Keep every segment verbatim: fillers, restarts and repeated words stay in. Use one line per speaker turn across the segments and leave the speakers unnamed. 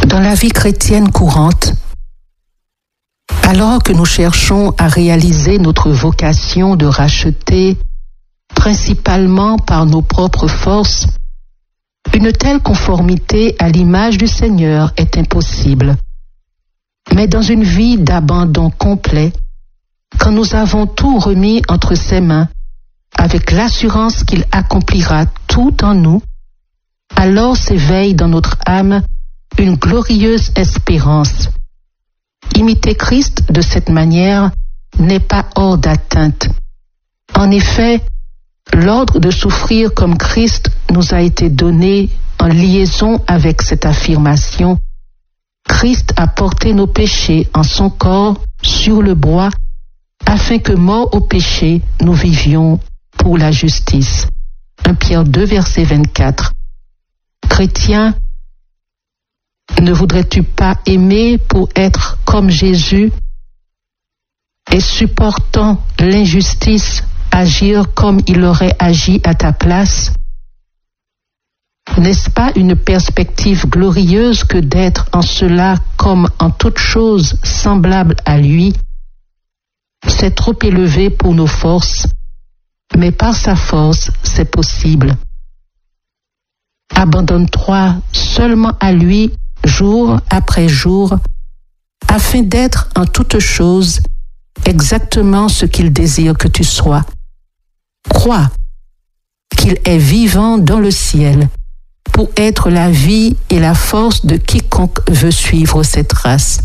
Dans la vie chrétienne courante, alors que nous cherchons à réaliser notre vocation de racheter, principalement par nos propres forces, une telle conformité à l'image du Seigneur est impossible. Mais dans une vie d'abandon complet, quand nous avons tout remis entre ses mains, avec l'assurance qu'il accomplira tout en nous, alors s'éveille dans notre âme une glorieuse espérance. Imiter Christ de cette manière n'est pas hors d'atteinte. En effet, l'ordre de souffrir comme Christ nous a été donné en liaison avec cette affirmation. Christ a porté nos péchés en son corps sur le bois, afin que, morts au péché, nous vivions pour la justice. premier Pierre deux, verset vingt-quatre. Chrétien, ne voudrais-tu pas aimer pour être comme Jésus et supportant l'injustice, agir comme il aurait agi à ta place? N'est-ce pas une perspective glorieuse que d'être en cela comme en toute chose semblable à lui? C'est trop élevé pour nos forces, mais par sa force, c'est possible. Abandonne-toi seulement à lui, jour après jour, afin d'être en toute chose exactement ce qu'il désire que tu sois. Crois qu'il est vivant dans le ciel pour être la vie et la force de quiconque veut suivre ses traces.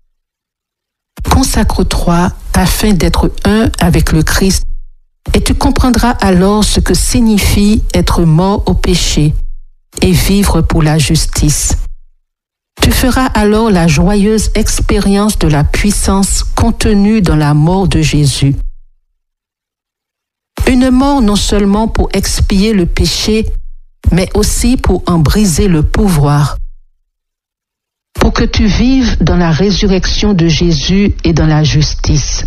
Consacre-toi afin d'être un avec le Christ et tu comprendras alors ce que signifie être mort au péché et vivre pour la justice. Tu feras alors la joyeuse expérience de la puissance contenue dans la mort de Jésus. Une mort non seulement pour expier le péché, mais aussi pour en briser le pouvoir. Pour que tu vives dans la résurrection de Jésus et dans la justice.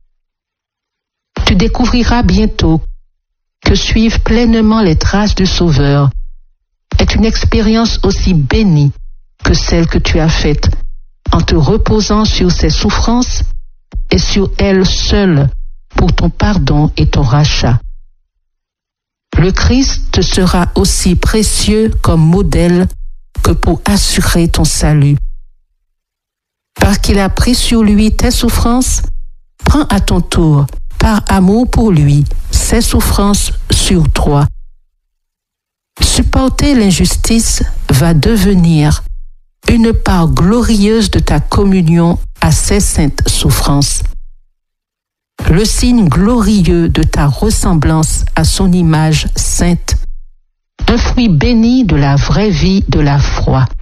Tu découvriras bientôt que suivre pleinement les traces du Sauveur est une expérience aussi bénie que celle que tu as faite en te reposant sur ses souffrances et sur elles seules pour ton pardon et ton rachat. Le Christ te sera aussi précieux comme modèle que pour assurer ton salut. Parce qu'il a pris sur lui tes souffrances, prends à ton tour, par amour pour lui, ses souffrances sur toi. Supporter l'injustice va devenir une part glorieuse de ta communion à ses saintes souffrances. Le signe glorieux de ta ressemblance à son image sainte, un fruit béni de la vraie vie de la foi.